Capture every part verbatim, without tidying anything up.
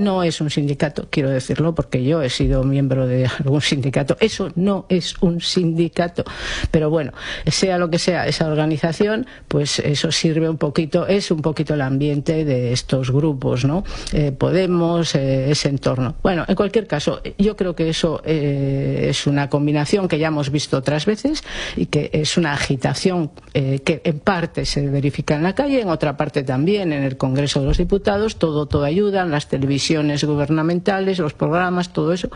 no es un sindicato, quiero decirlo, porque yo he sido miembro de algún sindicato. Eso no es un sindicato. Pero bueno, sea lo que sea esa organización, pues eso sirve un poquito, es un poquito el ambiente de estos grupos, ¿no? Eh, Podemos, eh, ese entorno. Bueno, en cualquier caso, yo creo que eso eh, es una combinación que ya hemos visto otras veces y que es una agitación eh, que en parte se verifica en la calle, en otra parte también en el Congreso de los Diputados, todo, todo ayuda, en las televisiones gubernamentales, los programas, todo eso.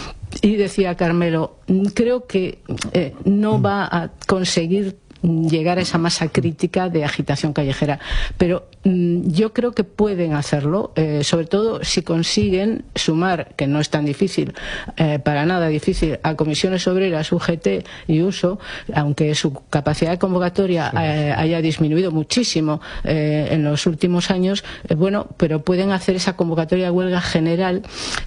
Y decía Carmelo, creo que eh, no va a conseguir llegar a esa masa crítica de agitación callejera, pero mmm, yo creo que pueden hacerlo, eh, sobre todo si consiguen sumar, que no es tan difícil, eh, para nada difícil, a Comisiones Obreras, U G T y U S O, aunque su capacidad de convocatoria sí. eh, haya disminuido muchísimo eh, en los últimos años, eh, bueno, pero pueden hacer esa convocatoria de huelga general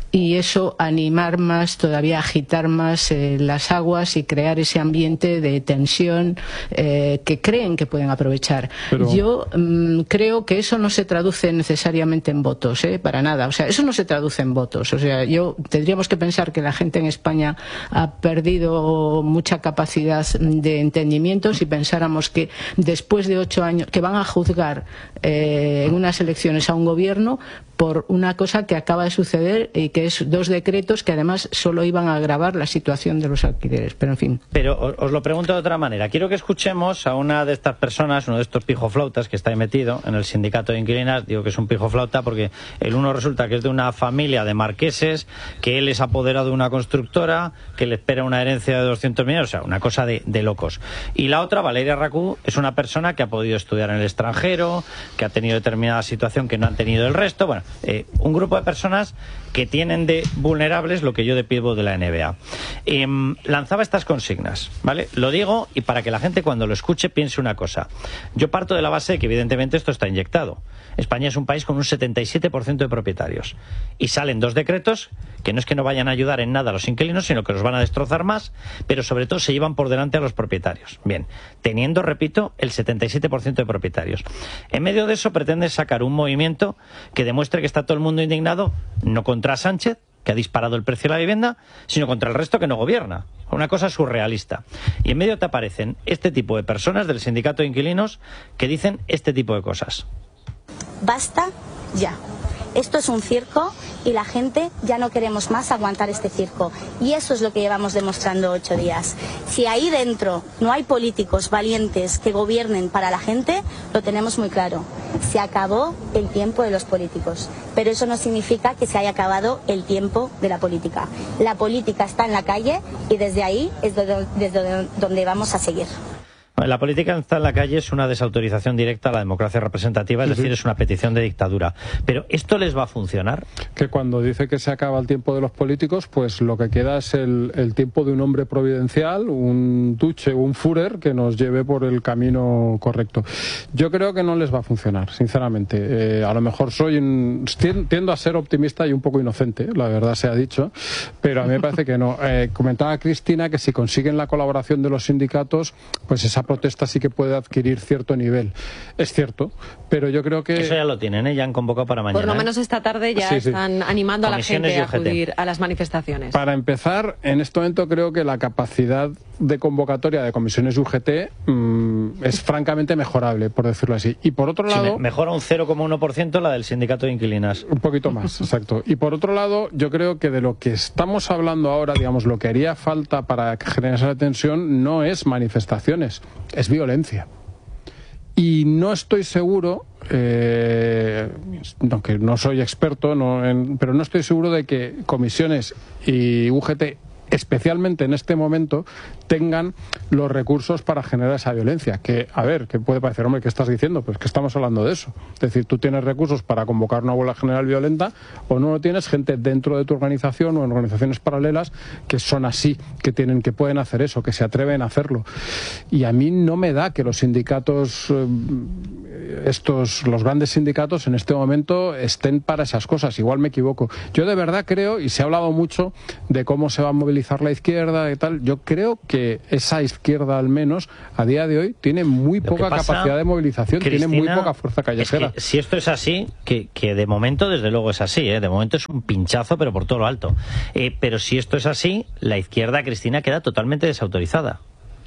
y eso animar más, todavía agitar más eh, las aguas y crear ese ambiente de tensión eh, que creen que pueden aprovechar. Pero... Yo mmm, creo que eso no se traduce necesariamente en votos, ¿eh? Para nada. O sea, eso no se traduce en votos. O sea, yo tendríamos que pensar que la gente en España ha perdido mucha capacidad de entendimiento si pensáramos que después de ocho años, que van a juzgar eh, en unas elecciones a un gobierno por una cosa que acaba de suceder y que es dos decretos que además solo iban a agravar la situación de los alquileres. Pero en fin. Pero os lo pregunto de otra manera. Quiero que escuchemos a una de estas personas, uno de estos pijoflautas que está ahí metido en el sindicato de inquilinas. Digo que es un pijoflauta porque el uno resulta que es de una familia de marqueses, que él es apoderado de una constructora, que le espera una herencia de doscientos millones, o sea, una cosa de, de locos. Y la otra, Valeria Racú, es una persona que ha podido estudiar en el extranjero, que ha tenido determinada situación que no han tenido el resto. Bueno, Eh, un grupo de personas que tienen de vulnerables lo que yo depido de la N B A. Eh, lanzaba estas consignas, ¿vale? Lo digo y para que la gente cuando lo escuche piense una cosa. Yo parto de la base de que evidentemente esto está inyectado. España es un país con un setenta y siete por ciento de propietarios y salen dos decretos que no es que no vayan a ayudar en nada a los inquilinos, sino que los van a destrozar más, pero sobre todo se llevan por delante a los propietarios. Bien, teniendo, repito, el setenta y siete por ciento de propietarios. En medio de eso pretende sacar un movimiento que demuestre que está todo el mundo indignado, no contra Sánchez, que ha disparado el precio de la vivienda, sino contra el resto que no gobierna. Una cosa surrealista. Y en medio te aparecen este tipo de personas del sindicato de inquilinos que dicen este tipo de cosas. Basta ya. Esto es un circo y la gente ya no queremos más aguantar este circo. Y eso es lo que llevamos demostrando ocho días. Si ahí dentro no hay políticos valientes que gobiernen para la gente, lo tenemos muy claro. Se acabó el tiempo de los políticos. Pero eso no significa que se haya acabado el tiempo de la política. La política está en la calle y desde ahí es desde donde vamos a seguir. La política está en la calle es una desautorización directa a la democracia representativa, es decir, es una petición de dictadura. Pero ¿esto les va a funcionar? Que cuando dice que se acaba el tiempo de los políticos, pues lo que queda es el, el tiempo de un hombre providencial, un Duce, un Führer que nos lleve por el camino correcto. Yo creo que no les va a funcionar, sinceramente. Eh, a lo mejor soy un, tiendo a ser optimista y un poco inocente, la verdad se ha dicho, pero a mí me parece que no. Eh, comentaba Cristina que si consiguen la colaboración de los sindicatos, pues esa protesta sí que puede adquirir cierto nivel. Es cierto, pero yo creo que... Eso ya lo tienen, ¿eh? Ya han convocado para mañana. Por lo menos esta tarde ya sí, sí. están animando a la gente a acudir a las manifestaciones. Para empezar, en este momento creo que la capacidad de convocatoria de comisiones U G T mmm, es francamente mejorable, por decirlo así. Y por otro lado... Sí, me mejora un cero coma uno por ciento la del sindicato de inquilinas. Un poquito más, exacto. Y por otro lado, yo creo que de lo que estamos hablando ahora, digamos, lo que haría falta para generar esa tensión no es manifestaciones, es violencia. Y no estoy seguro, eh, aunque no soy experto, no, en, pero no estoy seguro de que comisiones y U G T, especialmente en este momento, tengan los recursos para generar esa violencia. Que, a ver, que puede parecer, hombre, ¿qué estás diciendo? Pues que estamos hablando de eso. Es decir, tú tienes recursos para convocar una huelga general violenta o no lo tienes, gente dentro de tu organización o en organizaciones paralelas que son así, que tienen, que pueden hacer eso, que se atreven a hacerlo. Y a mí no me da que los sindicatos, estos, los grandes sindicatos en este momento estén para esas cosas. Igual me equivoco. Yo de verdad creo, y se ha hablado mucho de cómo se va a movilizar la izquierda y tal, yo creo que que esa izquierda, al menos, a día de hoy, tiene muy Lo poca pasa, capacidad de movilización, Cristina, tiene muy poca fuerza callejera. Es que, si esto es así, que, que de momento, desde luego es así, ¿eh? De momento es un pinchazo, pero por todo lo alto. Eh, pero si esto es así, la izquierda, Cristina, queda totalmente desautorizada.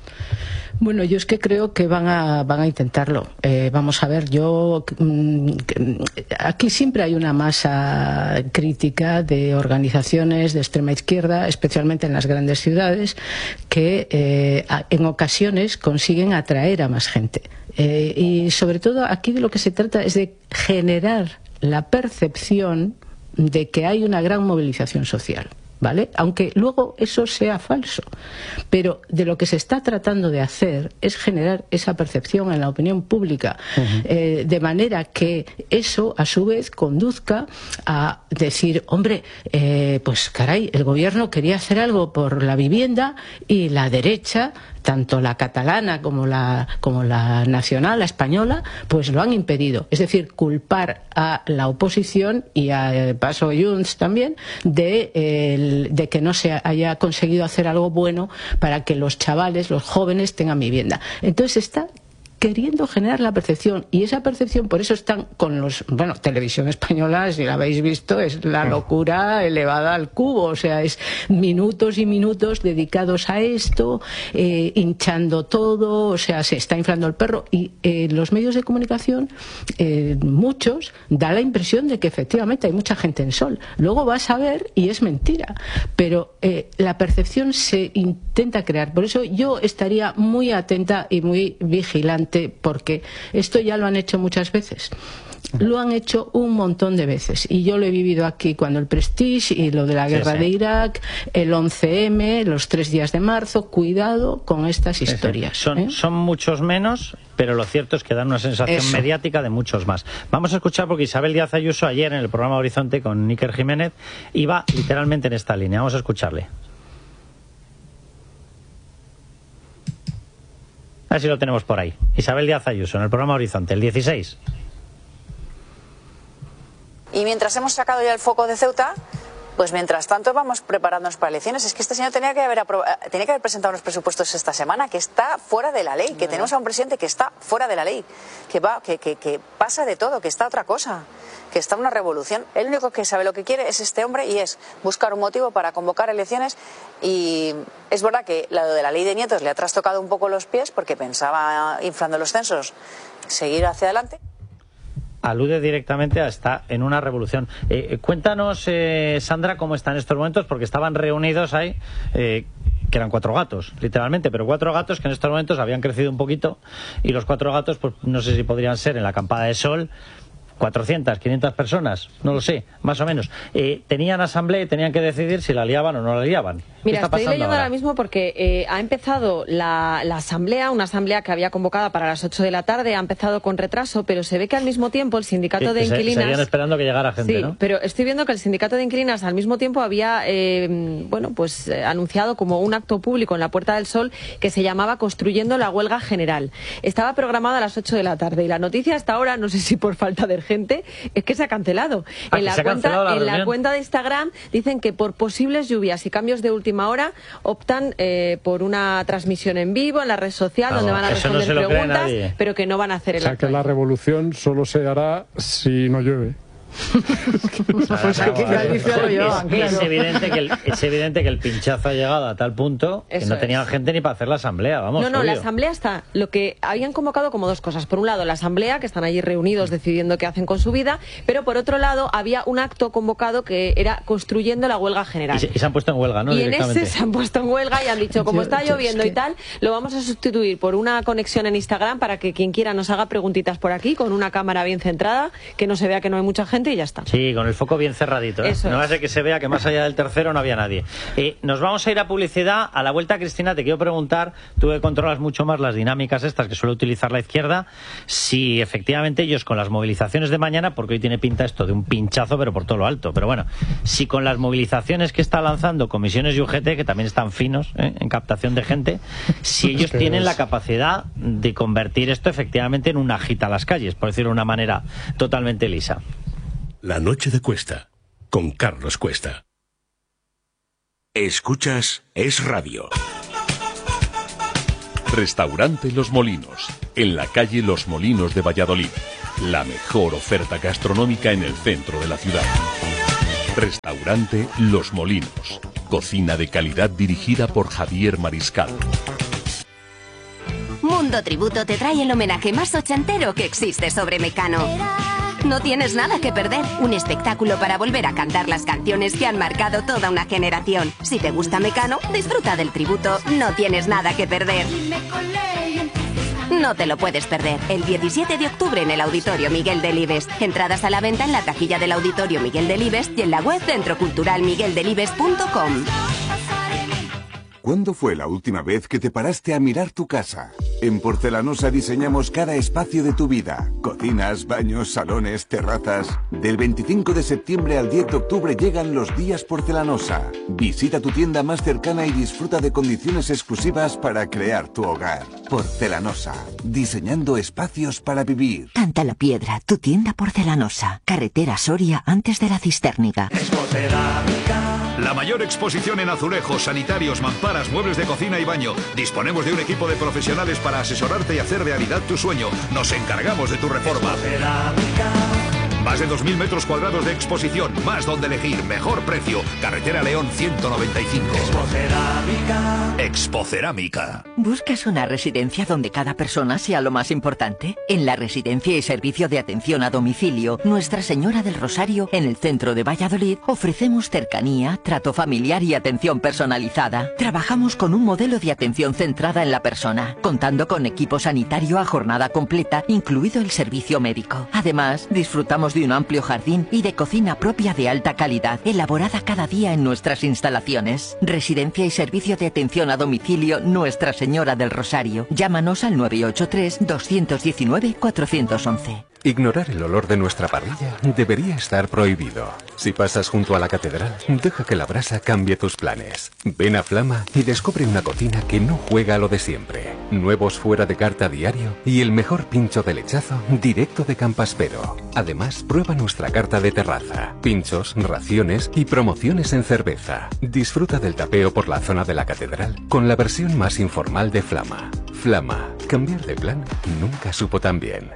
Bueno, yo es que creo que van a van a intentarlo. Eh, vamos a ver, yo mmm, aquí siempre hay una masa crítica de organizaciones de extrema izquierda, especialmente en las grandes ciudades, que eh, en ocasiones consiguen atraer a más gente. Eh, y sobre todo aquí de lo que se trata es de generar la percepción de que hay una gran movilización social. ¿Vale? Aunque luego eso sea falso. Pero de lo que se está tratando de hacer es generar esa percepción en la opinión pública, uh-huh. eh, de manera que eso a su vez conduzca a decir, hombre, eh, pues caray, el gobierno quería hacer algo por la vivienda y la derecha, tanto la catalana como la, como la nacional, la española, pues lo han impedido. Es decir, culpar a la oposición y a paso Junts también de, eh, de que no se haya conseguido hacer algo bueno para que los chavales, los jóvenes tengan vivienda. Entonces está queriendo generar la percepción, y esa percepción, por eso están con los, bueno, Televisión Española, si la habéis visto, es la locura elevada al cubo, o sea, es minutos y minutos dedicados a esto, eh, hinchando todo, o sea, se está inflando el perro, y eh, los medios de comunicación, eh, muchos, da la impresión de que efectivamente hay mucha gente en Sol. Luego vas a ver y es mentira, pero eh, la percepción se intenta crear. Por eso yo estaría muy atenta y muy vigilante, porque esto ya lo han hecho muchas veces. Lo han hecho un montón de veces, y yo lo he vivido aquí cuando el Prestige y lo de la guerra sí, sí. de Irak, el once eme, los tres días de marzo. Cuidado con estas historias. Sí, sí. Son, ¿eh? son muchos menos, pero lo cierto es que dan una sensación Eso. mediática de muchos más. Vamos a escuchar, porque Isabel Díaz Ayuso ayer en el programa Horizonte con Níker Jiménez iba literalmente en esta línea. Vamos a escucharle. A ver si lo tenemos por ahí. Isabel Díaz Ayuso, en el programa Horizonte, el dieciséis. Y mientras hemos sacado ya el foco de Ceuta, pues mientras tanto vamos preparándonos para elecciones. Es que este señor tenía que haber, tenía que haber presentado unos presupuestos esta semana, que está fuera de la ley, que bueno. tenemos a un presidente que está fuera de la ley, que, va, que, que, que pasa de todo, que está otra cosa, que está una revolución. El único que sabe lo que quiere es este hombre, y es buscar un motivo para convocar elecciones. Y es verdad que lo de la ley de nietos le ha trastocado un poco los pies, porque pensaba, inflando los censos, seguir hacia adelante. Alude directamente a estar en una revolución. Eh, cuéntanos, eh, Sandra, cómo están estos momentos, porque estaban reunidos ahí, eh, que eran cuatro gatos, literalmente, pero cuatro gatos que en estos momentos habían crecido un poquito, y los cuatro gatos, pues no sé si podrían ser en la acampada de Sol cuatrocientas, quinientas personas, no lo sé, más o menos. Eh, tenían asamblea y tenían que decidir si la liaban o no la liaban. Mira, estoy leyendo ahora? ahora mismo porque eh, ha empezado la, la asamblea, una asamblea que había convocada para las ocho de la tarde, ha empezado con retraso, pero se ve que al mismo tiempo el sindicato sí, de inquilinas... Se, seguían esperando que llegara gente, sí, ¿no? pero estoy viendo que el sindicato de inquilinas al mismo tiempo había, eh, bueno, pues eh, anunciado como un acto público en la Puerta del Sol que se llamaba Construyendo la Huelga General. Estaba programada a las ocho de la tarde, y la noticia hasta ahora, no sé si por falta de gente, es que se ha cancelado. Ah, en la, cuenta, la, en la cuenta de Instagram dicen que por posibles lluvias y cambios de última hora optan eh, por una transmisión en vivo en la red social, no, donde van a responder no preguntas, pero que no van a hacer el acto. O sea, que la revolución solo se hará si no llueve. Pues aquí Galicia lo lleva, es, es, evidente que el, es evidente que el pinchazo ha llegado a tal punto que Eso no tenían es. gente ni para hacer la asamblea, vamos. No, no, obvio. la asamblea está, lo que habían convocado como dos cosas. Por un lado, la asamblea, que están allí reunidos decidiendo qué hacen con su vida, pero por otro lado había un acto convocado que era Construyendo la Huelga General. Y se, y se han puesto en huelga, ¿no? Y en ese se han puesto en huelga y han dicho, como está lloviendo y tal, lo vamos a sustituir por una conexión en Instagram para que quien quiera nos haga preguntitas por aquí, con una cámara bien centrada, que no se vea que no hay mucha gente, y ya está. Sí, con el foco bien cerradito, ¿eh? No hace que se vea que más allá del tercero no había nadie. Eh, nos vamos a ir a publicidad. A la vuelta, Cristina, te quiero preguntar, tú que controlas mucho más las dinámicas estas que suele utilizar la izquierda, si efectivamente ellos con las movilizaciones de mañana, porque hoy tiene pinta esto de un pinchazo, pero por todo lo alto, pero bueno, si con las movilizaciones que está lanzando Comisiones y U G T, que también están finos, ¿eh?, en captación de gente, si ellos tienen la capacidad de convertir esto efectivamente en un agita a las calles, por decirlo de una manera totalmente lisa. La noche de Cuesta, con Carlos Cuesta. Escuchas Es Radio. Restaurante Los Molinos, en la calle Los Molinos de Valladolid. La mejor oferta gastronómica en el centro de la ciudad. Restaurante Los Molinos. Cocina de calidad dirigida por Javier Mariscal. Mundo Tributo te trae el homenaje más ochentero que existe sobre Mecano. No tienes nada que perder. Un espectáculo para volver a cantar las canciones que han marcado toda una generación. Si te gusta Mecano, disfruta del tributo. No tienes nada que perder. No te lo puedes perder. El diecisiete de octubre en el Auditorio Miguel Delibes. Entradas a la venta en la taquilla del Auditorio Miguel Delibes y en la web centro cultural miguel delibes punto com. ¿Cuándo fue la última vez que te paraste a mirar tu casa? En Porcelanosa diseñamos cada espacio de tu vida. Cocinas, baños, salones, terrazas. Del veinticinco de septiembre al diez de octubre llegan los días Porcelanosa. Visita tu tienda más cercana y disfruta de condiciones exclusivas para crear tu hogar. Porcelanosa. Diseñando espacios para vivir. Canta la Piedra, tu tienda Porcelanosa. Carretera Soria antes de la Cistérniga. La mayor exposición en azulejos, sanitarios, mamparas, muebles de cocina y baño. Disponemos de un equipo de profesionales para asesorarte y hacer realidad tu sueño. Nos encargamos de tu reforma. Más de dos mil metros cuadrados de exposición, más donde elegir, mejor precio. Carretera León ciento noventa y cinco. Expocerámica. Expocerámica. ¿Buscas una residencia donde cada persona sea lo más importante? En la Residencia y Servicio de Atención a Domicilio Nuestra Señora del Rosario, en el centro de Valladolid, ofrecemos cercanía, trato familiar y atención personalizada. Trabajamos con un modelo de atención centrada en la persona, contando con equipo sanitario a jornada completa, incluido el servicio médico. Además, disfrutamos de un amplio jardín y de cocina propia de alta calidad, elaborada cada día en nuestras instalaciones. Residencia y Servicio de Atención a Domicilio Nuestra Señora del Rosario. Llámanos al nueve ocho tres, dos uno nueve, cuatro uno uno. Ignorar el olor de nuestra parrilla debería estar prohibido. Si pasas junto a la catedral, deja que la brasa cambie tus planes. Ven a Flama y descubre una cocina que no juega a lo de siempre. Nuevos fuera de carta diario y el mejor pincho de lechazo directo de Campaspero. Además, prueba nuestra carta de terraza, pinchos, raciones y promociones en cerveza. Disfruta del tapeo por la zona de la catedral con la versión más informal de Flama. Flama, cambiar de plan nunca supo tan bien.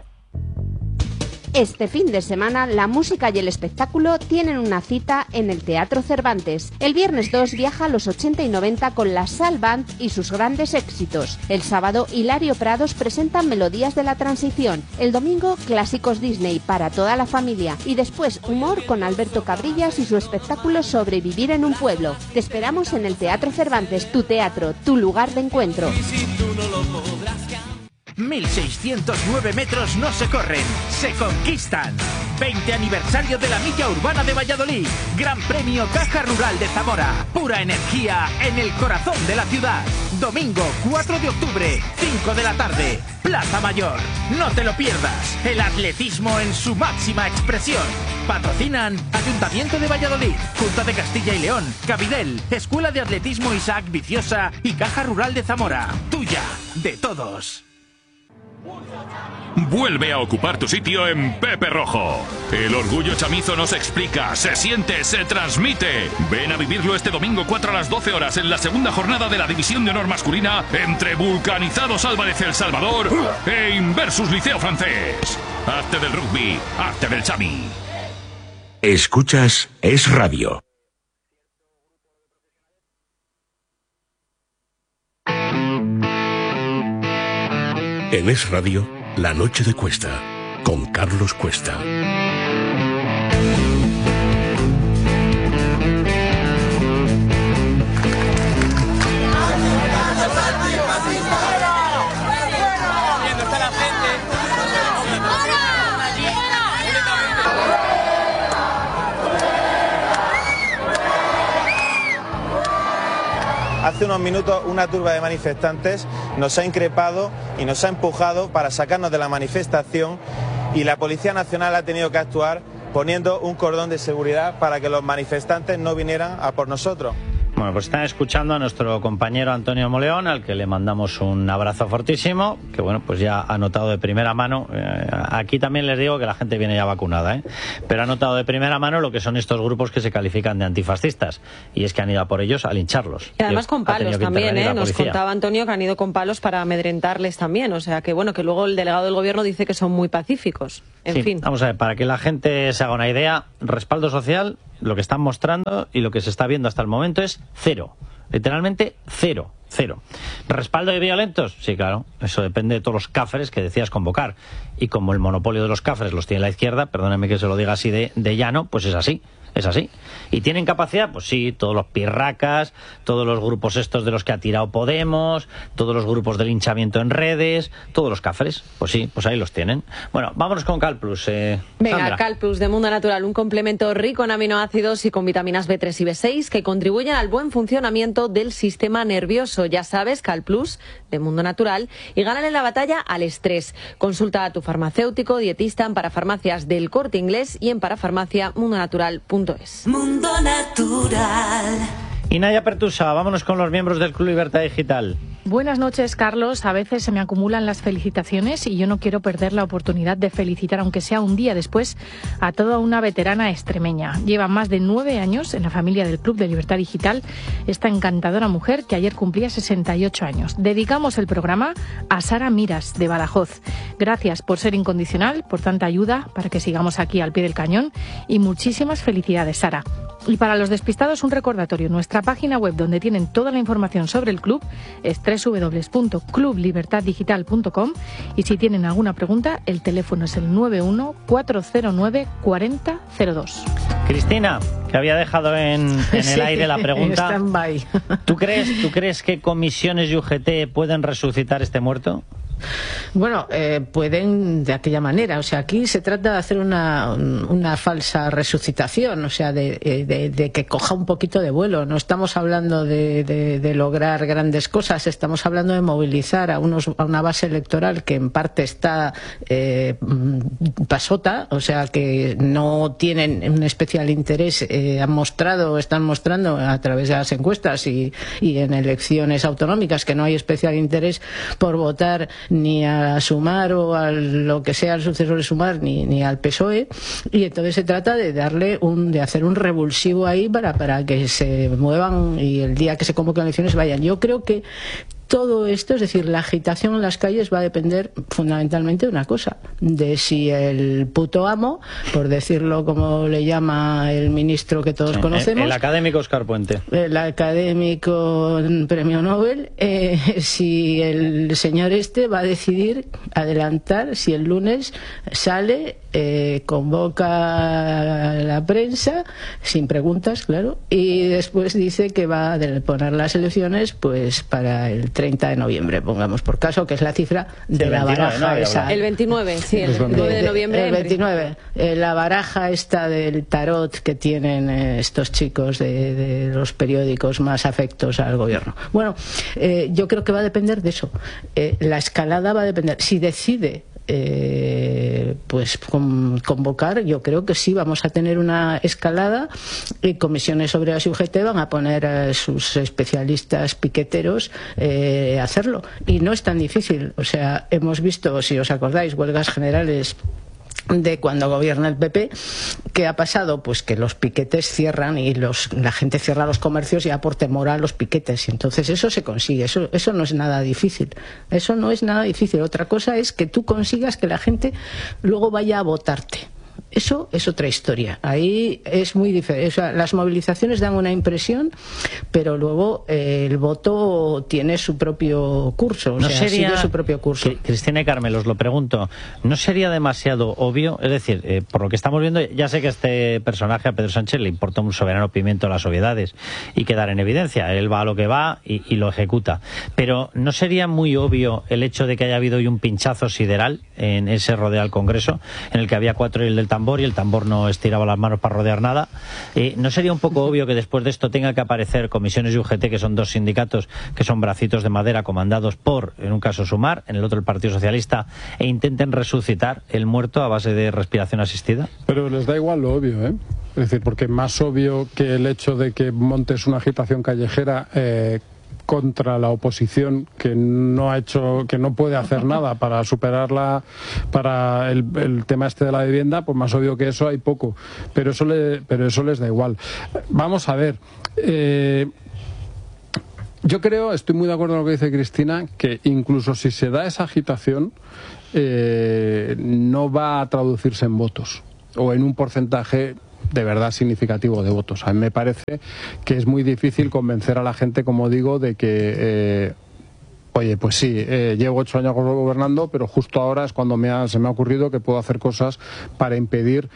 Este fin de semana, la música y el espectáculo tienen una cita en el Teatro Cervantes. El viernes dos viaja a los ochenta y noventa con la Sal Band y sus grandes éxitos. El sábado, Hilario Prados presenta Melodías de la Transición. El domingo, clásicos Disney para toda la familia. Y después, humor con Alberto Cabrillas y su espectáculo Sobrevivir en un pueblo. Te esperamos en el Teatro Cervantes, tu teatro, tu lugar de encuentro. mil seiscientos nueve metros no se corren, se conquistan. veinte aniversario de la Milla Urbana de Valladolid. Gran Premio Caja Rural de Zamora. Pura energía en el corazón de la ciudad. Domingo cuatro de octubre, cinco de la tarde. Plaza Mayor. No te lo pierdas. El atletismo en su máxima expresión. Patrocinan Ayuntamiento de Valladolid, Junta de Castilla y León, Cabidel, Escuela de Atletismo Isaac Viciosa y Caja Rural de Zamora. Tuya, de todos. Vuelve a ocupar tu sitio en Pepe Rojo. El orgullo chamizo no se explica, se siente, se transmite. Ven a vivirlo este domingo cuatro a las doce horas en la segunda jornada de la División de Honor Masculina entre Vulcanizados Álvarez El Salvador e Inversus Liceo Francés. Arte del rugby, arte del chami. Escuchas Es Radio. En Es Radio, La Noche de Cuesta, con Carlos Cuesta. Hace unos minutos una turba de manifestantes nos ha increpado y nos ha empujado para sacarnos de la manifestación y la Policía Nacional ha tenido que actuar poniendo un cordón de seguridad para que los manifestantes no vinieran a por nosotros. Bueno, pues están escuchando a nuestro compañero Antonio Moleón, al que le mandamos un abrazo fortísimo, que bueno, pues ya ha notado de primera mano, eh, aquí también les digo que la gente viene ya vacunada, ¿eh? Pero ha notado de primera mano lo que son estos grupos que se califican de antifascistas, y es que han ido a por ellos a lincharlos. Y además Dios, con palos también, ¿eh? Nos contaba Antonio que han ido con palos para amedrentarles también, o sea que bueno, que luego el delegado del gobierno dice que son muy pacíficos. En sí, fin. Vamos a ver, para que la gente se haga una idea, respaldo social, lo que están mostrando y lo que se está viendo hasta el momento es cero. Literalmente cero, cero. ¿Respaldo de violentos? Sí, claro. Eso depende de todos los cafres que decías convocar. Y como el monopolio de los cafres los tiene la izquierda, perdónenme que se lo diga así de, de llano, pues es así. Es así. ¿Y tienen capacidad? Pues sí, todos los pirracas, todos los grupos estos de los que ha tirado Podemos, todos los grupos de linchamiento en redes, todos los cafres. Pues sí, pues ahí los tienen. Bueno, vámonos con Calplus. Eh, Venga, Sandra. Calplus de Mundo Natural, un complemento rico en aminoácidos y con vitaminas B tres y B seis que contribuyen al buen funcionamiento del sistema nervioso. Ya sabes, Calplus de Mundo Natural, y gánale la batalla al estrés. Consulta a tu farmacéutico, dietista en Parafarmacias del Corte Inglés y en parafarmacia mundo natural punto es. Mundo Natural. Y Naya Pertusa, vámonos con los miembros del Club Libertad Digital. Buenas noches, Carlos. A veces se me acumulan las felicitaciones y yo no quiero perder la oportunidad de felicitar, aunque sea un día después, a toda una veterana extremeña. Lleva más de nueve años en la familia del Club de Libertad Digital esta encantadora mujer que ayer cumplía sesenta y ocho años. Dedicamos el programa a Sara Miras, de Badajoz. Gracias por ser incondicional, por tanta ayuda para que sigamos aquí al pie del cañón y muchísimas felicidades, Sara. Y para los despistados, un recordatorio. Nuestra página web, donde tienen toda la información sobre el club, es doble u doble u doble u punto club libertad digital punto com, y si tienen alguna pregunta, el teléfono es el nueve uno cuatro cero nueve cuatro cero cero dos. Cristina, que había dejado en, en el Sí, aire la pregunta. stand-by. ¿Tú crees, ¿Tú crees que comisiones y U G T pueden resucitar este muerto? Bueno, eh, pueden de aquella manera. O sea, aquí se trata de hacer una, una falsa resucitación, o sea, de, de, de que coja un poquito de vuelo. No estamos hablando de, de, de lograr grandes cosas, estamos hablando de movilizar a, unos, a una base electoral que en parte está eh, pasota, o sea, que no tienen un especial interés. Eh, han mostrado, están mostrando a través de las encuestas y, y en elecciones autonómicas que no hay especial interés por votar ni a Sumar o a lo que sea el sucesor de Sumar, ni, ni al P S O E, y entonces se trata de darle un, de hacer un revulsivo ahí para, para que se muevan y el día que se convoquen elecciones vayan. Yo creo que todo esto, es decir, la agitación en las calles va a depender fundamentalmente de una cosa, de si el puto amo, por decirlo como le llama el ministro que todos Sí, conocemos, el, el académico Óscar Puente. el académico premio Nobel, eh, si el señor este va a decidir adelantar, si el lunes sale, eh, convoca a la prensa, sin preguntas, claro, y después dice que va a poner las elecciones pues para el treinta de noviembre, pongamos por caso, que es la cifra de el la veintinueve, baraja ¿no? esa. El veintinueve, sí, el veintinueve de noviembre. El veintinueve, eh, la baraja esta del tarot que tienen eh, estos chicos de, de los periódicos más afectos al gobierno. Bueno, eh, yo creo que va a depender de eso. Eh, la escalada va a depender. Si decide Eh, pues con, convocar, yo creo que sí vamos a tener una escalada y comisiones obreras y U G T van a poner a sus especialistas piqueteros eh, a hacerlo, y no es tan difícil. O sea, hemos visto, si os acordáis, huelgas generales de cuando gobierna el P P, ¿qué ha pasado? Pues que los piquetes cierran y los, la gente cierra los comercios ya por temor a los piquetes, y entonces eso se consigue, eso, eso no es nada difícil, eso no es nada difícil. Otra cosa es que tú consigas que la gente luego vaya a votarte. Eso es otra historia. Ahí es muy diferente. O sea, las movilizaciones dan una impresión, pero luego eh, el voto tiene su propio curso. O ¿No sea, sería, sigue su propio curso. Cristina y Carmen, os lo pregunto, ¿no sería demasiado obvio? Es decir, eh, por lo que estamos viendo, ya sé que a este personaje, a Pedro Sánchez, le importa un soberano pimiento las obviedades y quedar en evidencia. Él va a lo que va y, y lo ejecuta. Pero ¿no sería muy obvio el hecho de que haya habido hoy un pinchazo sideral en ese rodeo al Congreso, en el que había cuatro del el tambor y el tambor no estiraba las manos para rodear nada. Eh, ¿No sería un poco obvio que después de esto tenga que aparecer Comisiones y U G T, que son dos sindicatos que son bracitos de madera comandados por, en un caso Sumar, en el otro el Partido Socialista, e intenten resucitar el muerto a base de respiración asistida? Pero les da igual lo obvio, ¿eh? Es decir, porque más obvio que el hecho de que montes una agitación callejera eh, contra la oposición, que no ha hecho, que no puede hacer nada para superarla, para el, el tema este de la vivienda, pues más obvio que eso hay poco, pero eso le, pero eso les da igual. Vamos a ver, eh, yo creo, estoy muy de acuerdo con lo que dice Cristina, que incluso si se da esa agitación eh, no va a traducirse en votos o en un porcentaje de verdad significativo de votos. A mí me parece que es muy difícil convencer a la gente, como digo, de que eh, oye, pues sí, eh, llevo ocho años gobernando, pero justo ahora es cuando me ha, se me ha ocurrido que puedo hacer cosas para impedir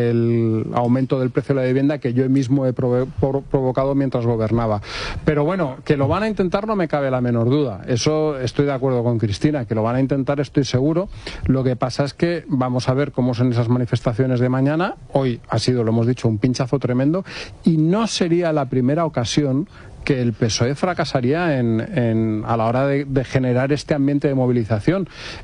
el aumento del precio de la vivienda que yo mismo he provo provocado mientras gobernaba. Pero bueno, que lo van a intentar no me cabe la menor duda. Eso estoy de acuerdo con Cristina, que lo van a intentar estoy seguro. Lo que pasa es que vamos a ver cómo son esas manifestaciones de mañana. Hoy ha sido, lo hemos dicho, un pinchazo tremendo y no sería la primera ocasión que el P S O E fracasaría en, en, a la hora de, de generar este ambiente de movilización.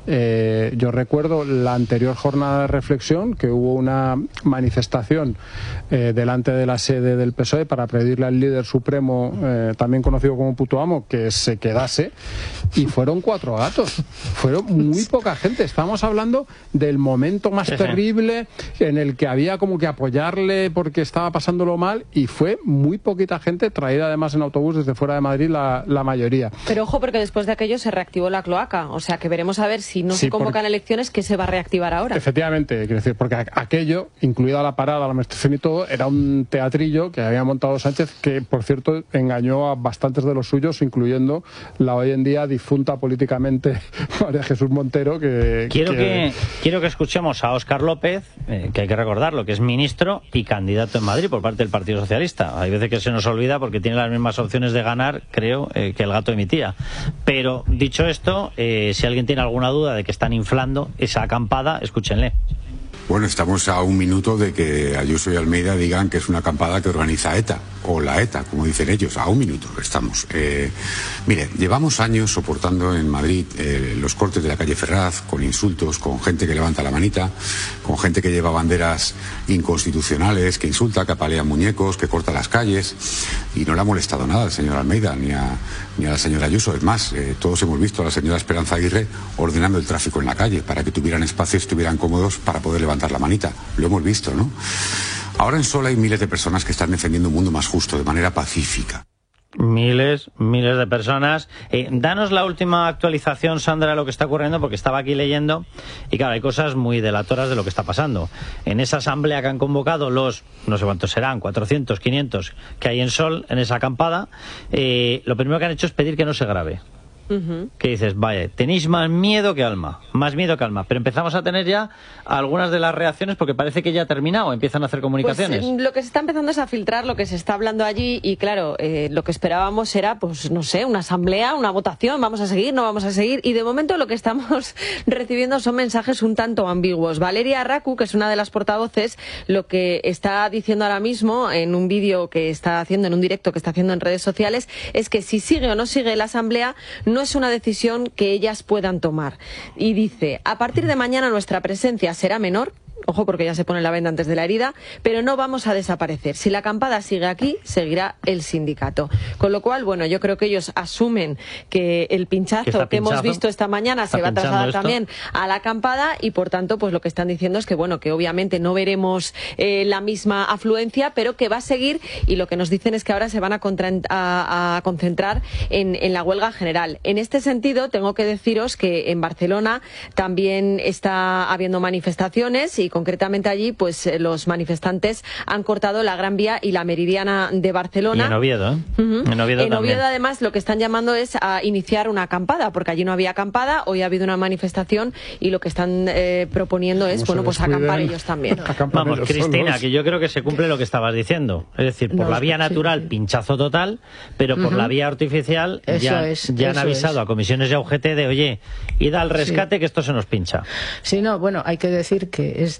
Eh, yo recuerdo la anterior jornada de reflexión, que hubo una manifestación eh, delante de la sede del P S O E para pedirle al líder supremo, eh, también conocido como Puto Amo, que se quedase, y fueron cuatro gatos. Fueron muy poca gente. Estamos hablando del momento más sí, terrible sí. en el que había como que apoyarle porque estaba pasándolo mal, y fue muy poquita gente, traída además en autobús desde fuera de Madrid la, la mayoría. Pero ojo, porque después de aquello se reactivó la cloaca, o sea que veremos a ver si no sí, se convocan porque, elecciones, ¿qué se va a reactivar ahora? Efectivamente, quiero decir, porque aquello, incluida la parada, la manifestación y todo, era un teatrillo que había montado Sánchez, que por cierto engañó a bastantes de los suyos, incluyendo la hoy en día difunta políticamente María Jesús Montero, que... Quiero que, que, quiero que escuchemos a Óscar López, eh, que hay que recordarlo, que es ministro y candidato en Madrid por parte del Partido Socialista. Hay veces que se nos olvida porque tiene las mismas opciones de ganar, creo, eh, que el gato de mi tía. Pero, dicho esto, eh, si alguien tiene alguna duda de que están inflando esa acampada, escúchenle. Bueno, estamos a un minuto de que Ayuso y Almeida digan que es una acampada que organiza ETA, o la ETA, como dicen ellos. A un minuto estamos. Eh, mire, llevamos años soportando en Madrid eh, los cortes de la calle Ferraz, con insultos, con gente que levanta la manita, con gente que lleva banderas inconstitucionales, que insulta, que apalea muñecos, que corta las calles, y no le ha molestado nada al señor Almeida ni a, ni a la señora Ayuso. Es más, eh, todos hemos visto a la señora Esperanza Aguirre ordenando el tráfico en la calle para que tuvieran espacio, estuvieran cómodos para poder levantar la manita. Lo hemos visto, ¿no? Ahora en Sol hay miles de personas que están defendiendo un mundo más justo, de manera pacífica. Miles, miles de personas. Eh, danos la última actualización, Sandra, de lo que está ocurriendo, porque estaba aquí leyendo y claro, hay cosas muy delatoras de lo que está pasando. En esa asamblea que han convocado los, no sé cuántos serán, cuatrocientos, quinientos, que hay en Sol, en esa acampada, eh, lo primero que han hecho es pedir que no se grabe. Uh-huh. Que dices, vaya, tenéis más miedo que alma, más miedo que alma, pero empezamos a tener ya algunas de las reacciones porque parece que ya ha terminado, empiezan a hacer comunicaciones. Pues, lo que se está empezando es a filtrar lo que se está hablando allí y claro, eh, lo que esperábamos era, pues no sé, una asamblea, una votación, vamos a seguir, no vamos a seguir, y de momento lo que estamos recibiendo son mensajes un tanto ambiguos. Valeria Arracu, que es una de las portavoces, lo que está diciendo ahora mismo en un vídeo que está haciendo, en un directo que está haciendo en redes sociales, es que si sigue o no sigue la asamblea no es una decisión que ellas puedan tomar. Y dice, a partir de mañana nuestra presencia será menor, ojo porque ya se pone la venda antes de la herida, pero no vamos a desaparecer. Si la acampada sigue aquí, seguirá el sindicato. Con lo cual, bueno, yo creo que ellos asumen que el pinchazo que hemos visto esta mañana se va a trasladar esto? también a la acampada y, por tanto, pues lo que están diciendo es que, bueno, que obviamente no veremos eh, la misma afluencia, pero que va a seguir y lo que nos dicen es que ahora se van a, contra a, a concentrar en, en la huelga general. En este sentido, tengo que deciros que en Barcelona también está habiendo manifestaciones y concretamente allí pues los manifestantes han cortado la Gran Vía y la Meridiana de Barcelona. Y en Oviedo, ¿eh? Uh-huh. En Oviedo, en Oviedo además lo que están llamando es a iniciar una acampada, porque allí no había acampada, hoy ha habido una manifestación y lo que están eh, proponiendo es, bueno, pues acampar ellos también. Vamos, Cristina, solos. Que yo creo que se cumple lo que estabas diciendo. Es decir, por no, la vía natural, sí. pinchazo total, pero por uh-huh. la vía artificial eso ya, es, ya han avisado es. a comisiones de U G T de, oye, id al rescate sí. que esto se nos pincha. Sí, no, bueno, hay que decir que es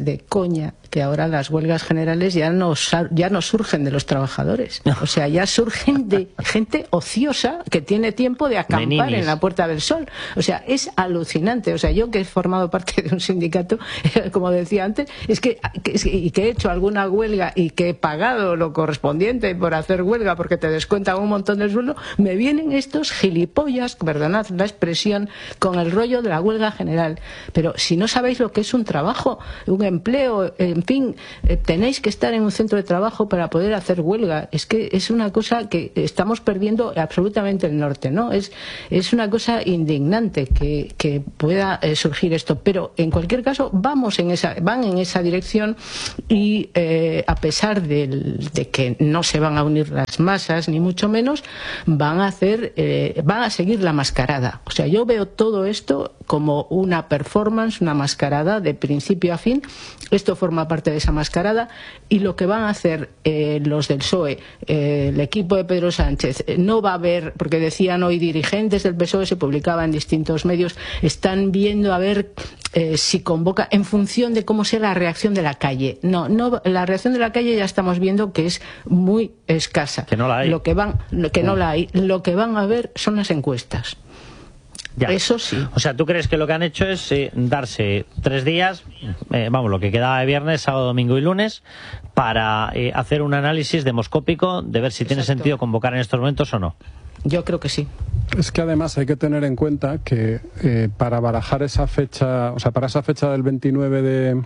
de coña que ahora las huelgas generales ya no, ya no surgen de los trabajadores. O sea, ya surgen de gente ociosa que tiene tiempo de acampar Meninis. en la Puerta del Sol. O sea, es alucinante. O sea, yo que he formado parte de un sindicato, como decía antes, es que, y que he hecho alguna huelga y que he pagado lo correspondiente por hacer huelga porque te descuentan un montón del sueldo, me vienen estos gilipollas, perdonad la expresión, con el rollo de la huelga general. Pero si no sabéis lo que es un trabajo, un empleo, en fin, eh, tenéis que estar en un centro de trabajo para poder hacer huelga. Es que es una cosa que estamos perdiendo absolutamente el norte, ¿no? Es, es una cosa indignante que, que pueda eh, surgir esto. Pero en cualquier caso, vamos en esa, van en esa dirección y eh, a pesar del, de que no se van a unir las masas, ni mucho menos, van a hacer, eh, van a seguir la mascarada. O sea, yo veo todo esto como una performance, una mascarada de principio a fin. Esto forma parte de esa mascarada y lo que van a hacer eh, los del P S O E, eh, el equipo de Pedro Sánchez, eh, no va a haber, porque decían hoy dirigentes del P S O E, se publicaba en distintos medios, están viendo a ver eh, si convoca en función de cómo sea la reacción de la calle. No, no, la reacción de la calle ya estamos viendo que es muy escasa. Que no la hay. Lo que van, lo que no la hay. Lo que van a ver son las encuestas. Ya. Eso sí. O sea, ¿tú crees que lo que han hecho es eh, darse tres días, eh, vamos, lo que quedaba de viernes, sábado, domingo y lunes, para eh, hacer un análisis demoscópico de ver si Exacto. tiene sentido convocar en estos momentos o no? Yo creo que sí. Es que además hay que tener en cuenta que eh, para barajar esa fecha, o sea, para esa fecha del veintinueve de,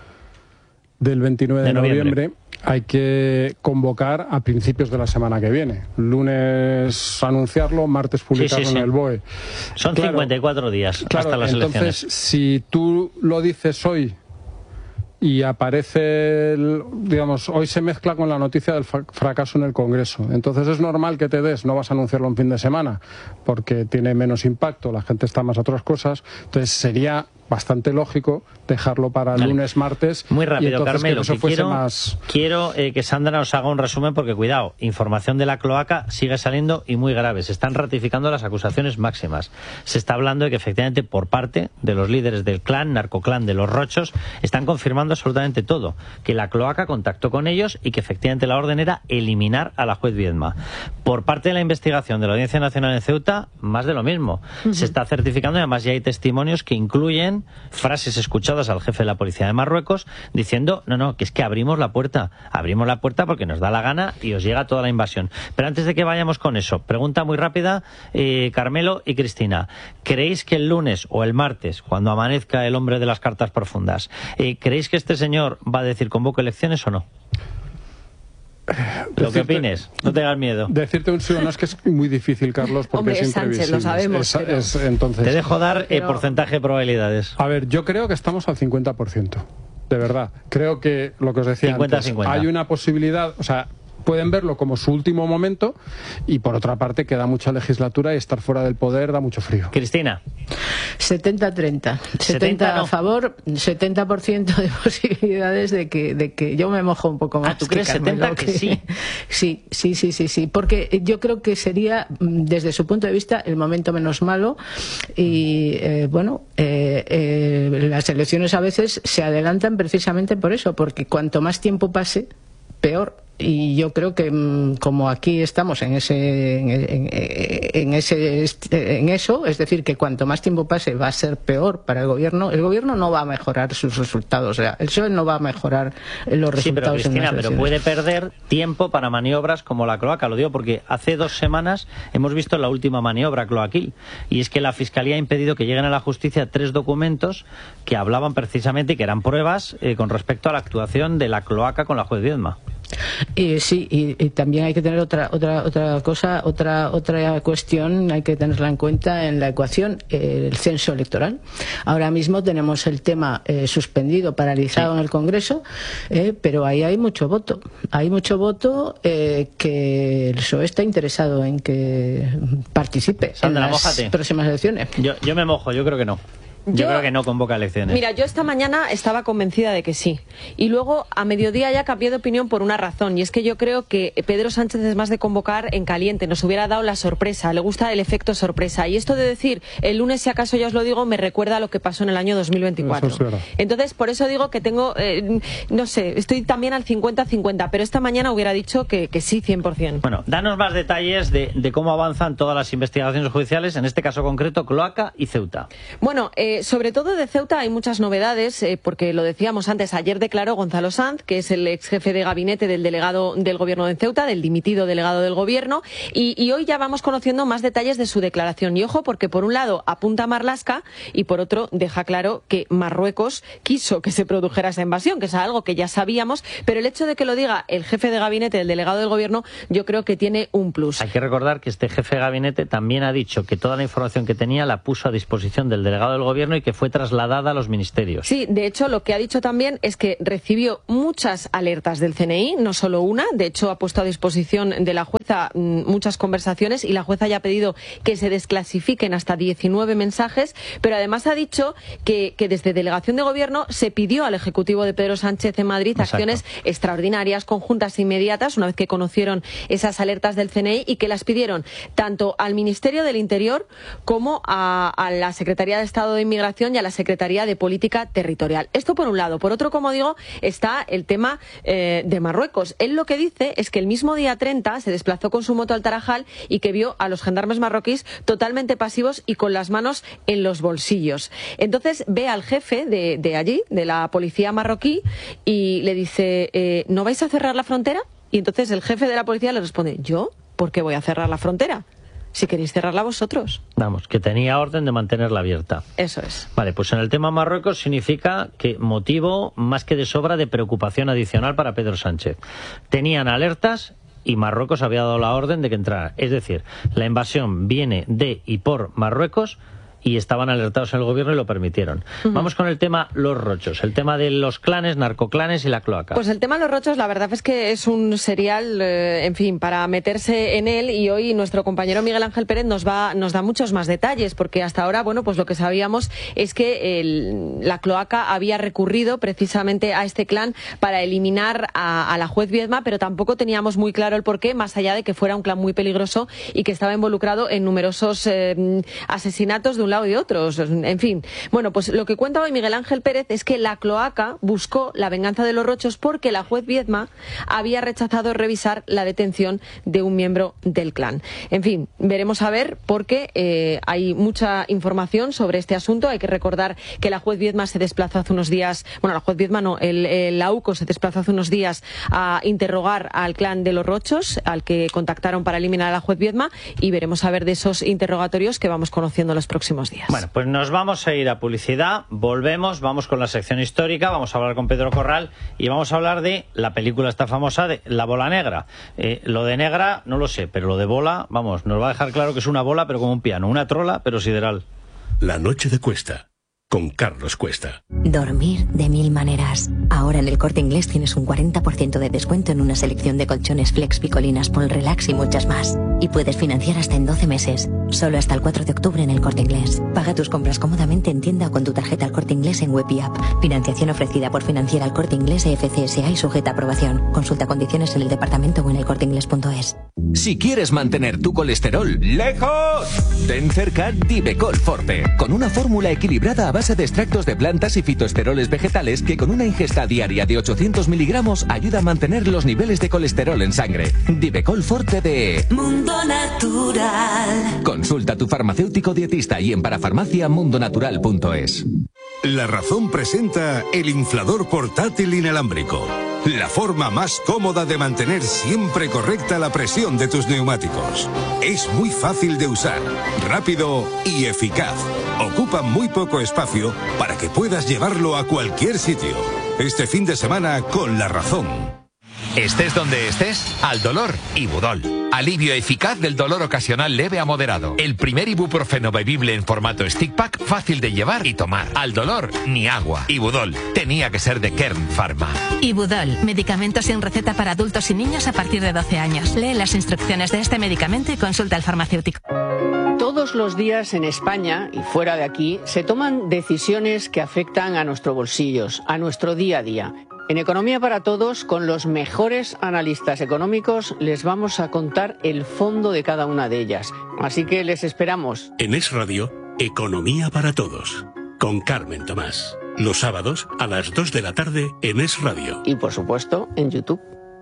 del veintinueve de, de noviembre. noviembre, hay que convocar a principios de la semana que viene. Lunes anunciarlo, martes publicarlo sí, sí, sí. en el B O E. Son Claro, cincuenta y cuatro días claro, hasta las entonces, elecciones. si tú lo dices hoy y aparece, el, digamos, hoy se mezcla con la noticia del fracaso en el Congreso. Entonces es normal que te des, no vas a anunciarlo en fin de semana, porque tiene menos impacto, la gente está más a otras cosas. Entonces sería bastante lógico dejarlo para Vale. lunes, martes. Muy y rápido, entonces Carmelo, que eso que fuese quiero, más... quiero eh, que Sandra nos haga un resumen porque, cuidado, información de la cloaca sigue saliendo y muy grave. Se están ratificando las acusaciones máximas. Se está hablando de que efectivamente por parte de los líderes del clan, narcoclan de los Rochos, están confirmando absolutamente todo. Que la cloaca contactó con ellos y que efectivamente la orden era eliminar a la juez Viedma. Por parte de la investigación de la Audiencia Nacional en Ceuta, más de lo mismo. Uh-huh. Se está certificando y además ya hay testimonios que incluyen frases escuchadas al jefe de la policía de Marruecos diciendo, no, no, que es que abrimos la puerta, abrimos la puerta porque nos da la gana y os llega toda la invasión. Pero antes de que vayamos con eso, pregunta muy rápida, eh, Carmelo y Cristina, ¿creéis que el lunes o el martes, cuando amanezca el hombre de las cartas profundas, eh, ¿creéis que este señor va a decir convoco elecciones o no? Lo que opines, no tengas miedo. Decirte un sí o no es que es muy difícil, Carlos, porque Hombre, es es Sánchez, imprevisible. lo sabemos, Es- pero- es- entonces... Te dejo dar Pero- eh, porcentaje de probabilidades. A ver, yo creo que estamos al cincuenta por ciento. De verdad. Creo que lo que os decía cincuenta antes, cincuenta. hay una posibilidad, o sea, pueden verlo como su último momento y por otra parte queda mucha legislatura y estar fuera del poder da mucho frío. Cristina. setenta treinta. setenta no. a favor, setenta por ciento de posibilidades de que, de que yo me mojo un poco más. Ah, ¿tú crees Carmelo, setenta que sí? Sí, sí, sí, sí, sí. Porque yo creo que sería, mm, desde su punto de vista, el momento menos malo. Y eh, bueno, eh, eh, las elecciones a veces se adelantan precisamente por eso, porque cuanto más tiempo pase, peor. Y yo creo que mm, como aquí estamos en ese en, en- en ese en eso, es decir, que cuanto más tiempo pase va a ser peor para el gobierno. El gobierno no va a mejorar sus resultados, o sea, el P S O E no va a mejorar los Sí, pero resultados. en Cristina, las pero elecciones. puede perder tiempo para maniobras como la cloaca. Lo digo porque hace dos semanas hemos visto la última maniobra cloaquil y es que la Fiscalía ha impedido que lleguen a la justicia tres documentos que hablaban precisamente y que eran pruebas eh, con respecto a la actuación de la cloaca con la juez Viedma. Y sí, y, y también hay que tener otra otra otra cosa, otra otra cuestión, hay que tenerla en cuenta en la ecuación, eh, el censo electoral. Ahora mismo tenemos el tema eh, suspendido, paralizado Sí. en el Congreso, eh, pero ahí hay mucho voto. Hay mucho voto eh, que el P S O E está interesado en que participe Sandra, en las mójate. próximas elecciones. Yo, yo me mojo, yo creo que no. Yo, yo creo que no convoca elecciones. Mira, yo esta mañana estaba convencida de que sí. Y luego a mediodía ya cambié de opinión por una razón. Y es que yo creo que Pedro Sánchez es más de convocar en caliente. Nos hubiera dado la sorpresa. Le gusta el efecto sorpresa. Y esto de decir el lunes, si acaso ya os lo digo, me recuerda a lo que pasó en el año dos mil veinticuatro. Eso es. Entonces, por eso digo que tengo, eh, no sé, estoy también al cincuenta cincuenta. Pero esta mañana hubiera dicho que, que sí, cien por cien. Bueno, danos más detalles de, de cómo avanzan todas las investigaciones judiciales, en este caso concreto, Cloaca y Ceuta. Bueno, eh, sobre todo de Ceuta hay muchas novedades, eh, porque lo decíamos antes, ayer declaró Gonzalo Sanz, que es el ex jefe de gabinete del delegado del gobierno de Ceuta, del dimitido delegado del gobierno, y, y hoy ya vamos conociendo más detalles de su declaración. Y ojo, porque por un lado apunta a Marlaska y por otro deja claro que Marruecos quiso que se produjera esa invasión, que es algo que ya sabíamos, pero el hecho de que lo diga el jefe de gabinete del delegado del gobierno, yo creo que tiene un plus. Hay que recordar que este jefe de gabinete también ha dicho que toda la información que tenía la puso a disposición del delegado del gobierno y que fue trasladada a los ministerios. Sí, de hecho lo que ha dicho también es que recibió muchas alertas del C N I, no solo una, de hecho ha puesto a disposición de la jueza muchas conversaciones y la jueza ya ha pedido que se desclasifiquen hasta diecinueve mensajes, pero además ha dicho que, que desde delegación de gobierno se pidió al Ejecutivo de Pedro Sánchez en Madrid Exacto. acciones extraordinarias, conjuntas e inmediatas, una vez que conocieron esas alertas del C N I y que las pidieron tanto al Ministerio del Interior como a, a la Secretaría de Estado de Inmigración y a la Secretaría de Política Territorial. Esto por un lado. Por otro, como digo, está el tema eh, de Marruecos. Él lo que dice es que el mismo día treinta se desplazó con su moto al Tarajal y que vio a los gendarmes marroquíes totalmente pasivos y con las manos en los bolsillos. Entonces ve al jefe de, de allí, de la policía marroquí, y le dice, eh, ¿no vais a cerrar la frontera? Y entonces el jefe de la policía le responde, ¿yo? ¿Por qué voy a cerrar la frontera? Si queréis cerrarla vosotros. Vamos, que tenía orden de mantenerla abierta. Eso es. Vale, pues en el tema Marruecos significa que motivo más que de sobra de preocupación adicional para Pedro Sánchez. Tenían alertas y Marruecos había dado la orden de que entrara. Es decir, la invasión viene de y por Marruecos y estaban alertados en el gobierno y lo permitieron. Uh-huh. Vamos con el tema Los Rochos, el tema de los clanes, narcoclanes y la cloaca. Pues el tema Los Rochos, la verdad es que es un serial, eh, en fin, para meterse en él, y hoy nuestro compañero Miguel Ángel Pérez nos va, nos da muchos más detalles, porque hasta ahora, bueno, pues lo que sabíamos es que el, la cloaca había recurrido precisamente a este clan para eliminar a, a la juez Viedma, pero tampoco teníamos muy claro el porqué, más allá de que fuera un clan muy peligroso y que estaba involucrado en numerosos eh, asesinatos de un lado y de otros, en fin. Bueno, pues lo que cuenta hoy Miguel Ángel Pérez es que la cloaca buscó la venganza de los Rochos porque la juez Viedma había rechazado revisar la detención de un miembro del clan. En fin, veremos a ver, porque eh, hay mucha información sobre este asunto. Hay que recordar que la juez Viedma se desplazó hace unos días, bueno, la juez Viedma no, el, el la U C O se desplazó hace unos días a interrogar al clan de los Rochos, al que contactaron para eliminar a la juez Viedma, y veremos a ver de esos interrogatorios que vamos conociendo los próximos días. Bueno, pues nos vamos a ir a publicidad, volvemos, vamos con la sección histórica, vamos a hablar con Pedro Corral y vamos a hablar de la película esta famosa de La Bola Negra. Eh, lo de negra no lo sé, pero lo de bola, vamos, nos va a dejar claro que es una bola pero como un piano, una trola pero sideral. La noche de Cuesta, con Carlos Cuesta. Dormir de mil maneras. Ahora en el Corte Inglés tienes un cuarenta por ciento de descuento en una selección de colchones Flex, Picolinas, Pol Relax y muchas más. Y puedes financiar hasta en doce meses. Solo hasta el cuatro de octubre en el Corte Inglés. Paga tus compras cómodamente en tienda o con tu tarjeta al Corte Inglés en web y app. Financiación ofrecida por Financiera al Corte Inglés e F C S A y sujeta a aprobación. Consulta condiciones en el departamento o en el corte inglés punto es. Si quieres mantener tu colesterol lejos, ten cerca Divecol Forte, con una fórmula equilibrada a base de extractos de plantas y fitoesteroles vegetales que con una ingesta diaria de ochocientos miligramos ayuda a mantener los niveles de colesterol en sangre. Divecol Forte de Mundo Natural. Consulta a tu farmacéutico dietista y en parafarmacia mundo natural punto es. La Razón presenta el inflador portátil inalámbrico. La forma más cómoda de mantener siempre correcta la presión de tus neumáticos. Es muy fácil de usar, rápido y eficaz. Ocupa muy poco espacio para que puedas llevarlo a cualquier sitio. Este fin de semana con La Razón. Estés donde estés, al dolor, Ibudol. Alivio eficaz del dolor ocasional leve a moderado. El primer ibuprofeno bebible en formato stick pack, fácil de llevar y tomar. Al dolor, ni agua. Ibudol. Tenía que ser de Kern Pharma. Ibudol. Medicamento sin receta para adultos y niños a partir de doce años. Lee las instrucciones de este medicamento y consulta al farmacéutico. Todos los días en España y fuera de aquí se toman decisiones que afectan a nuestros bolsillos, a nuestro día a día. En Economía para Todos, con los mejores analistas económicos, les vamos a contar el fondo de cada una de ellas. Así que les esperamos. En Es Radio, Economía para Todos, con Carmen Tomás. Los sábados a las dos de la tarde en Es Radio. Y por supuesto, en YouTube.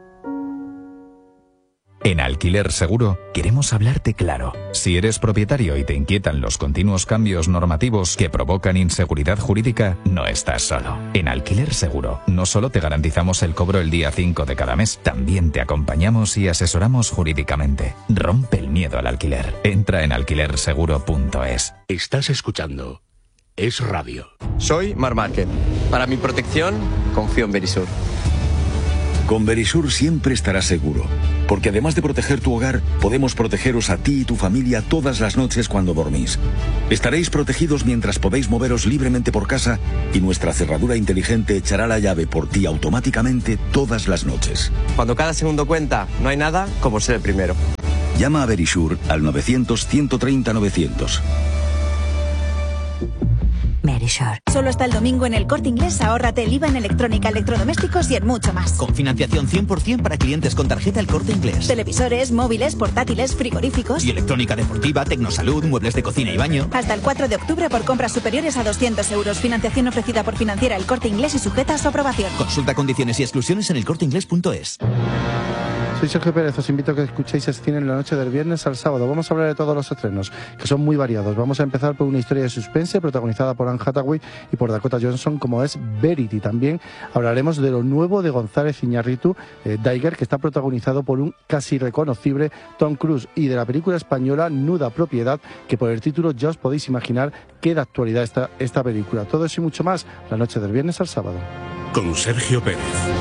En Alquiler Seguro queremos hablarte claro. Si eres propietario y te inquietan los continuos cambios normativos que provocan inseguridad jurídica, no estás solo. En Alquiler Seguro no solo te garantizamos el cobro el día cinco de cada mes, también te acompañamos y asesoramos jurídicamente. Rompe el miedo al alquiler. Entra en alquiler seguro punto es. Estás escuchando Es Radio. Soy Mar Márquez. Para mi protección, confío en Verisur. Con Verisur siempre estarás seguro, porque además de proteger tu hogar, podemos protegeros a ti y tu familia todas las noches cuando dormís. Estaréis protegidos mientras podéis moveros libremente por casa y nuestra cerradura inteligente echará la llave por ti automáticamente todas las noches. Cuando cada segundo cuenta, no hay nada como ser el primero. Llama a Verisur al novecientos, ciento treinta, novecientos. Verisur. Solo hasta el domingo en El Corte Inglés ahórrate el I V A en electrónica, electrodomésticos y en mucho más. Con financiación cien por ciento para clientes con tarjeta El Corte Inglés. Televisores, móviles, portátiles, frigoríficos. Y electrónica deportiva, tecnosalud, muebles de cocina y baño. Hasta el cuatro de octubre por compras superiores a doscientos euros. Financiación ofrecida por Financiera El Corte Inglés y sujeta a su aprobación. Consulta condiciones y exclusiones en elcorteinglés punto es. Soy Sergio Pérez, os invito a que escuchéis Cine en la noche del viernes al sábado. Vamos a hablar de todos los estrenos, que son muy variados. Vamos a empezar por una historia de suspense protagonizada por Anne Hathaway y por Dakota Johnson, como es Verity. También hablaremos de lo nuevo de González Iñárritu, eh, Daiger, que está protagonizado por un casi reconocible Tom Cruise, y de la película española Nuda Propiedad, que por el título ya os podéis imaginar qué de actualidad está esta película. Todo eso y mucho más, la noche del viernes al sábado. Con Sergio Pérez.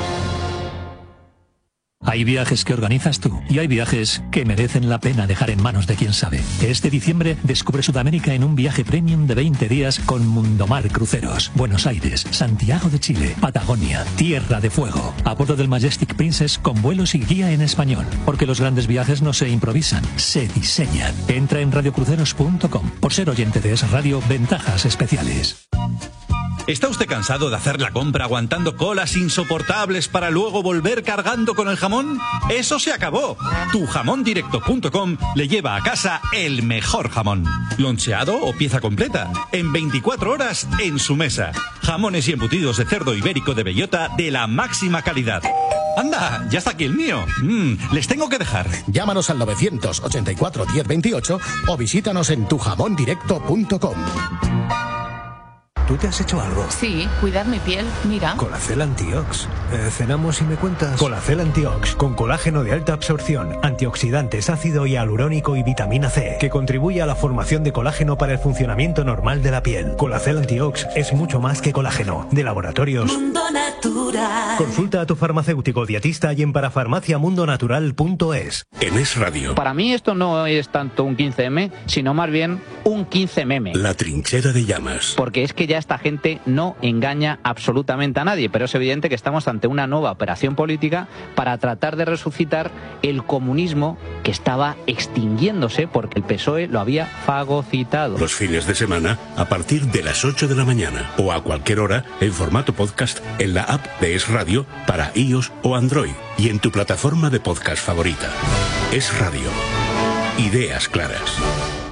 Hay viajes que organizas tú y hay viajes que merecen la pena dejar en manos de quien sabe. Este diciembre descubre Sudamérica en un viaje premium de veinte días con Mundomar Cruceros. Buenos Aires, Santiago de Chile, Patagonia, Tierra de Fuego. A bordo del Majestic Princess con vuelos y guía en español. Porque los grandes viajes no se improvisan, se diseñan. Entra en radio cruceros punto com. Por ser oyente de Es Radio, ventajas especiales. ¿Está usted cansado de hacer la compra aguantando colas insoportables para luego volver cargando con el jamón? ¡Eso se acabó! tu jamón directo punto com le lleva a casa el mejor jamón. Loncheado o pieza completa, en veinticuatro horas en su mesa. Jamones y embutidos de cerdo ibérico de bellota de la máxima calidad. ¡Anda! ¡Ya está aquí el mío! Mm, les tengo que dejar. Llámanos al novecientos ochenta y cuatro diez veintiocho o visítanos en tu jamón directo punto com. ¿Tú te has hecho algo? Sí, cuidar mi piel, mira. Colacel Antiox. Eh, cenamos y me cuentas. Colacel Antiox, con colágeno de alta absorción, antioxidantes, ácido hialurónico y vitamina C, que contribuye a la formación de colágeno para el funcionamiento normal de la piel. Colacel Antiox es mucho más que colágeno. De laboratorios Mundo Natural. Consulta a tu farmacéutico dietista y en parafarmacia mundo natural punto es. En Es Radio. Para mí esto no es tanto un quince eme, sino más bien un quince meme. La trinchera de llamas. Porque es que ya esta gente no engaña absolutamente a nadie, pero es evidente que estamos ante una nueva operación política para tratar de resucitar el comunismo que estaba extinguiéndose porque el P S O E lo había fagocitado. Los fines de semana a partir de las ocho de la mañana o a cualquier hora en formato podcast en la app de Es Radio para iOS o Android y en tu plataforma de podcast favorita. Es Radio. Ideas claras.